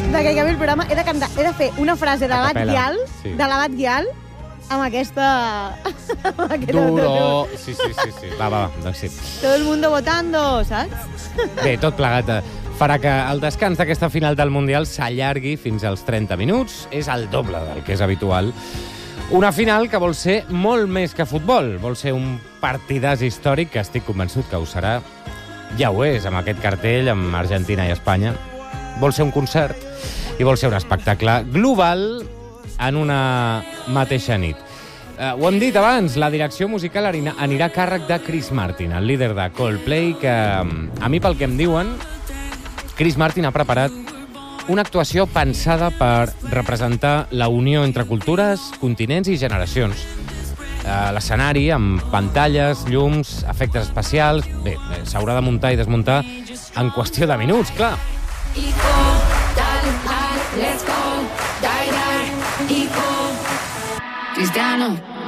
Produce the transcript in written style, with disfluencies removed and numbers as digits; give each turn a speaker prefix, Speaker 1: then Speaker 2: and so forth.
Speaker 1: de que acabi el programa he de fer una frase de l'Abat Guial,
Speaker 2: sí.
Speaker 1: de l'Abat Guial, amb aquesta...
Speaker 2: Duro. Sí. Va, doncs sí.
Speaker 1: Todo el mundo votando, saps?
Speaker 2: Bé, tot plegat farà que el descans d'aquesta final del Mundial s'allargui fins als 30 minuts. És el doble del que és habitual. Una final que vol ser molt més que futbol. Vol ser un partidàs històric que estic convençut que ho serà. Ja ho és, amb aquest cartell, amb Argentina i Espanya. Vol ser un concert i vol ser un espectacle global en una mateixa nit. Ho hem dit abans, la direcció musical anirà a càrrec de Chris Martin, el líder de Coldplay, que a mi, pel que em diuen, Chris Martin ha preparat una actuació pensada per representar la unió entre cultures, continents i generacions. L'escenari, amb pantalles, llums, efectes especials... Bé, s'haurà de muntar i desmuntar en qüestió de minuts, clar.
Speaker 3: Cristiano